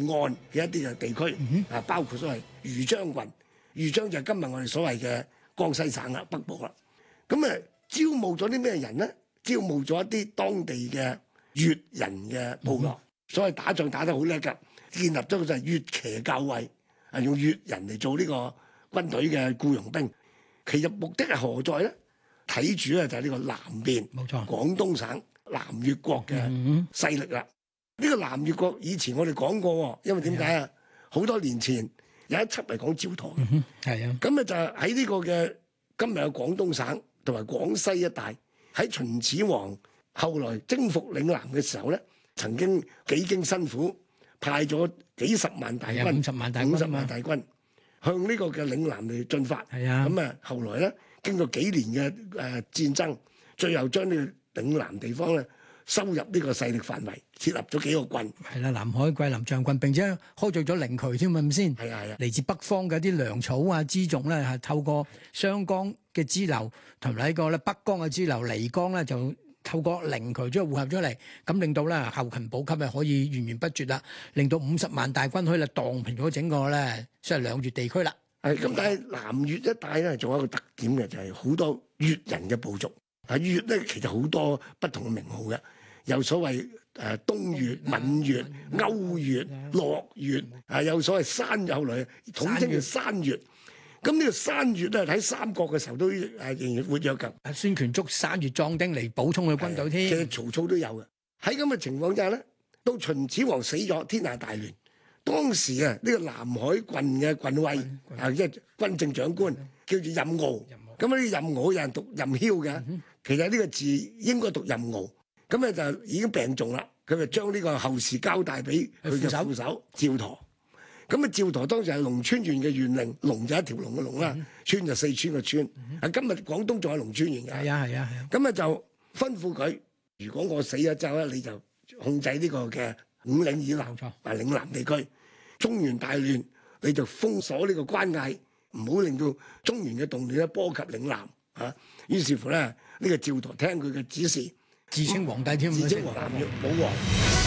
岸嘅一啲嘅地區，包括所謂豫章郡，豫章就係今日我哋所謂嘅江西省啦，北部啦。咁招募咗啲咩人咧？招募咗一啲當地嘅越人嘅部落，所謂打仗打得好叻㗎，建立咗個就係越騎校尉，用越人嚟做呢個軍隊嘅僱傭兵。其實目的係何在咧？睇住咧就係呢個南邊， 冇錯， 廣東省南越國嘅勢力啦。呢個南越國以前我哋講過，因為點解啊？好多年前有一輯係講趙佗， 係啊。 咁就喺呢個嘅今日嘅廣東省同埋廣西一帶，喺秦始皇後來征服嶺南嘅時候咧，曾經幾經辛苦，派咗幾十萬大軍 ，50萬大軍向呢個嘅嶺南嚟進發。 係啊。 咁後來咧經過幾年嘅戰爭，最後將呢個嶺南地方咧收入呢個勢力範圍，設立咗幾個郡。 係啦，南海桂林將軍，並且開闢咗靈渠添，係咪先？ 係啊。 嚟自北方嘅啲糧草啊、輜種咧，係透過湘江嘅支流同埋呢個咧北江嘅支流漓江咧，就透過靈渠將匯合咗嚟，咁令到咧後勤補給係可以源源不絕啦，令到50萬大軍可以蕩平咗整個咧即係兩粵地區啦。 咁，但係南粵一帶咧，仲有一個特點嘅，就係好多越人嘅部族。粵咧其實好多不同嘅名號嘅，有所謂東越、閩越、歐越、洛越，有所謂山有類，統稱叫山越。咁呢個山越咧喺三國嘅時候都仍然活躍㗎。 孫權捉山越壯丁嚟補充佢軍隊添。 其實曹操都有嘅。喺咁嘅情況之下咧，到秦始皇死咗，天下大亂。當時呢個南海郡嘅郡尉即係軍政長官叫做任敖。咁呢個任敖有人讀任囂嘅，其實呢個字應該讀任敖。咁咧就已經病重啦，佢就將呢個後事交代俾佢嘅副手趙佗。咁趙佗當時係龍川縣嘅縣令，龍就一條龍嘅龍啦，川就四川嘅川。今日廣東仲有龍川縣嘅。係啊。咁就吩咐佢，如果我死咗之後咧，你就控制呢個嘅五嶺以南嶺南地區。中原大亂，你就封鎖呢個關隘，唔好令到中原嘅動亂咧波及嶺南。於是乎咧，呢個趙佗聽佢嘅指示， 自稱皇帝添， 自稱南越武王。